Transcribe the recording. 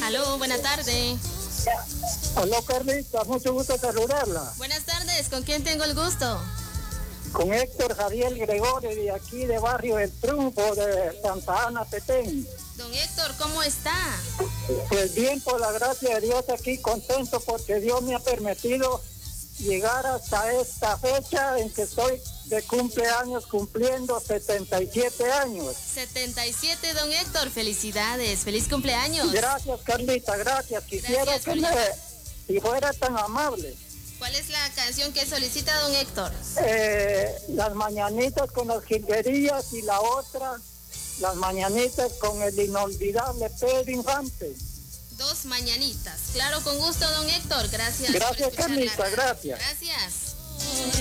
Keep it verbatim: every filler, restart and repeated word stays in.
Aló, buena tarde. Aló, Carlita, mucho gusto saludarla. Buenas tardes, ¿con quién tengo el gusto? Con Héctor Javier Gregorio, de aquí de Barrio El Triunfo, de Santa Ana, Petén. Don Héctor, ¿cómo está? Pues bien, por la gracia de Dios, aquí contento porque Dios me ha permitido llegar hasta esta fecha en que estoy de cumpleaños, cumpliendo setenta y siete años. setenta y siete, don Héctor, felicidades, feliz cumpleaños. Gracias, Carlita, gracias. Quisiera Gracias, que me, si fuera tan amable. ¿Cuál es la canción que solicita don Héctor? Eh, las mañanitas con las jilguerillas y la otra, las mañanitas con el inolvidable Pedro Infante. Dos mañanitas. Claro, con gusto, don Héctor. Gracias. Gracias, por escuchar la Carlita, radio. gracias. Gracias.